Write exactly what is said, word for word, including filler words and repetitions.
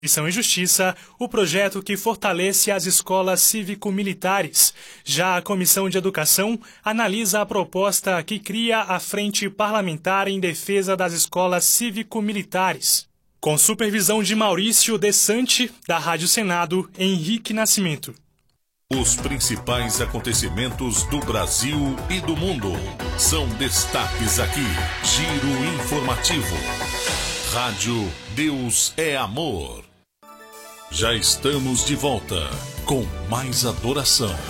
Missão e Justiça, o projeto que fortalece as escolas cívico-militares. Já a Comissão de Educação analisa a proposta que cria a Frente Parlamentar em Defesa das Escolas Cívico-Militares. Com supervisão de Maurício Desante, da Rádio Senado, Henrique Nascimento. Os principais acontecimentos do Brasil e do mundo são destaques aqui. Giro informativo. Rádio Deus é Amor. Já estamos de volta com mais adoração.